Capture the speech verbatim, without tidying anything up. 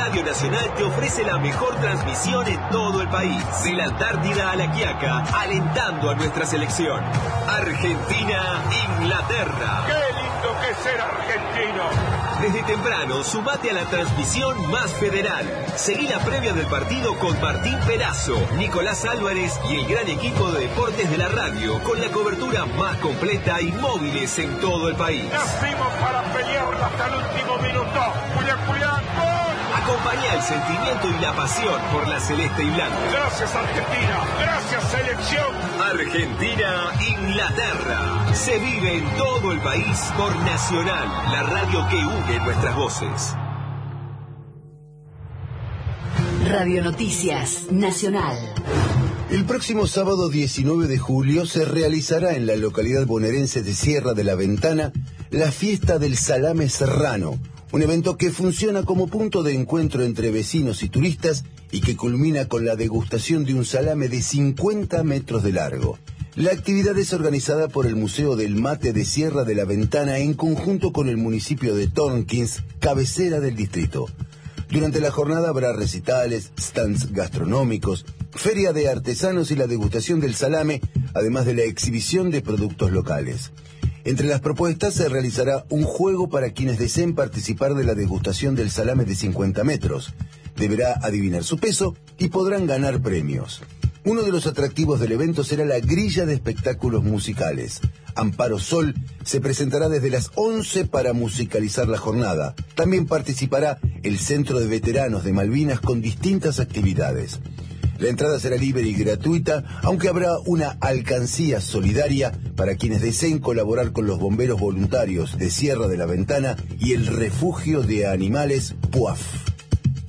Radio Nacional te ofrece la mejor transmisión en todo el país. De la Antártida a la Quiaca, alentando a nuestra selección. Argentina-Inglaterra. ¡Qué lindo que es ser argentino! Desde temprano, sumate a la transmisión más federal. Seguí la previa del partido con Martín Perazo, Nicolás Álvarez y el gran equipo de deportes de la radio, con la cobertura más completa y móviles en todo el país. Nacimos para pelearla hasta el último minuto. ¡Julián, Julián, gol! Acompañá el sentimiento y la pasión por la celeste y blanca. Gracias, Argentina. Gracias, selección. Argentina-Inglaterra. Se vive en todo el país por Nacional, la radio que une nuestras voces. Radio Noticias Nacional. El próximo sábado diecinueve de julio se realizará en la localidad bonaerense de Sierra de la Ventana la fiesta del salame serrano, un evento que funciona como punto de encuentro entre vecinos y turistas y que culmina con la degustación de un salame de cincuenta metros de largo. La actividad es organizada por el Museo del Mate de Sierra de la Ventana en conjunto con el municipio de Tornquins, cabecera del distrito. Durante la jornada habrá recitales, stands gastronómicos, feria de artesanos y la degustación del salame, además de la exhibición de productos locales. Entre las propuestas se realizará un juego para quienes deseen participar de la degustación del salame de cincuenta metros. Deberá adivinar su peso y podrán ganar premios. Uno de los atractivos del evento será la grilla de espectáculos musicales. Amparo Sol se presentará desde las once para musicalizar la jornada. También participará el Centro de Veteranos de Malvinas con distintas actividades. La entrada será libre y gratuita, aunque habrá una alcancía solidaria para quienes deseen colaborar con los bomberos voluntarios de Sierra de la Ventana y el refugio de animales P U A F.